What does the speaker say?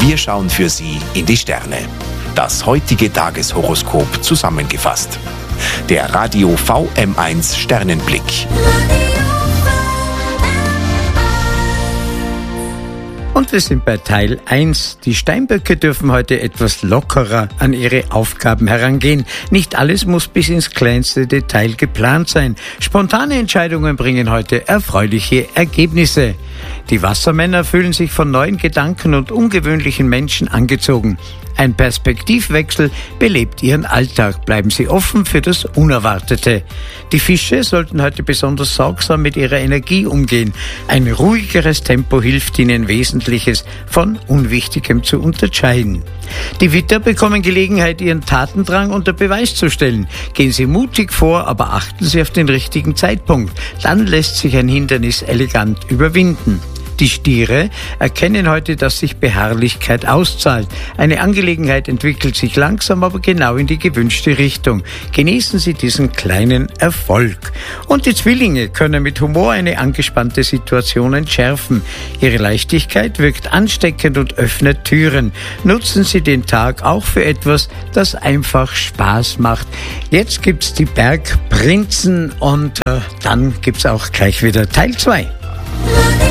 Wir schauen für Sie in die Sterne. Das heutige Tageshoroskop zusammengefasst. Der Radio VM1 Sternenblick. Und wir sind bei Teil 1. Die Steinböcke dürfen heute etwas lockerer an ihre Aufgaben herangehen. Nicht alles muss bis ins kleinste Detail geplant sein. Spontane Entscheidungen bringen heute erfreuliche Ergebnisse. Die Wassermänner fühlen sich von neuen Gedanken und ungewöhnlichen Menschen angezogen. Ein Perspektivwechsel belebt ihren Alltag. Bleiben Sie offen für das Unerwartete. Die Fische sollten heute besonders sorgsam mit ihrer Energie umgehen. Ein ruhigeres Tempo hilft ihnen, Wesentliches von Unwichtigem zu unterscheiden. Die Widder bekommen Gelegenheit, ihren Tatendrang unter Beweis zu stellen. Gehen Sie mutig vor, aber achten Sie auf den richtigen Zeitpunkt. Dann lässt sich ein Hindernis elegant überwinden. Die Stiere erkennen heute, dass sich Beharrlichkeit auszahlt. Eine Angelegenheit entwickelt sich langsam, aber genau in die gewünschte Richtung. Genießen Sie diesen kleinen Erfolg. Und die Zwillinge können mit Humor eine angespannte Situation entschärfen. Ihre Leichtigkeit wirkt ansteckend und öffnet Türen. Nutzen Sie den Tag auch für etwas, das einfach Spaß macht. Jetzt gibt's die Bergprinzen und dann gibt's auch gleich wieder Teil 2.